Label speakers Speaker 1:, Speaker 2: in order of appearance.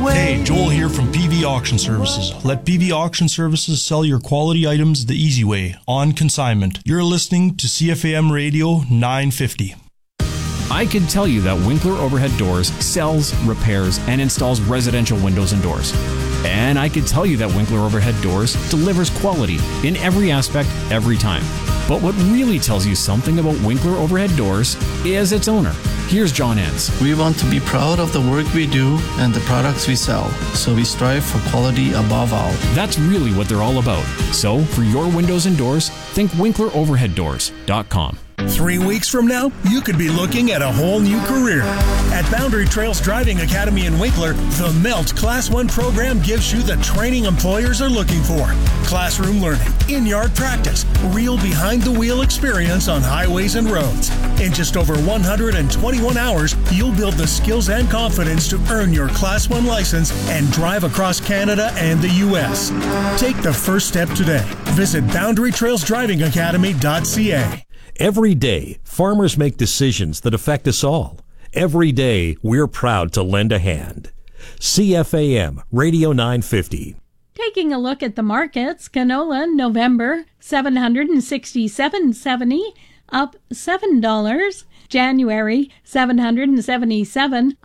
Speaker 1: way.
Speaker 2: Hey, Joel here from PV Auction Services. Let PV Auction Services sell your quality items the easy way, on consignment. You're listening to CFAM Radio 950.
Speaker 3: I can tell you that Winkler Overhead Doors sells, repairs, and installs residential windows and doors. And I can tell you that Winkler Overhead Doors delivers quality in every aspect, every time. But what really tells you something about Winkler Overhead Doors is its owner. Here's John Enns.
Speaker 4: We want to be proud of the work we do and the products we sell, so we strive for quality above all.
Speaker 3: That's really what they're all about. So, for your windows and doors, think WinklerOverheadDoors.com.
Speaker 5: 3 weeks from now, you could be looking at a whole new career. At Boundary Trails Driving Academy in Winkler, the MELT Class 1 program gives you the training employers are looking for. Classroom learning, in-yard practice, real behind-the-wheel experience on highways and roads. In just over 121 hours, you'll build the skills and confidence to earn your Class 1 license and drive across Canada and the U.S. Take the first step today. Visit BoundaryTrailsDrivingAcademy.ca.
Speaker 6: Every day, farmers make decisions that affect us all. Every day, we're proud to lend a hand. CFAM Radio 950.
Speaker 7: Taking a look at the markets, canola November $767.70, up $7. January $777,